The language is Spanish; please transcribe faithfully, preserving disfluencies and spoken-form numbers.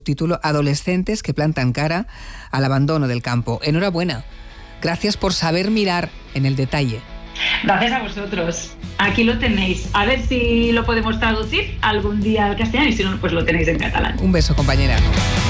Título: Adolescentes que plantan cara al abandono del campo. Enhorabuena. Gracias por saber mirar en el detalle. Gracias a vosotros. Aquí lo tenéis. A ver si lo podemos traducir algún día al castellano y si no, pues lo tenéis en catalán. Un beso, compañera.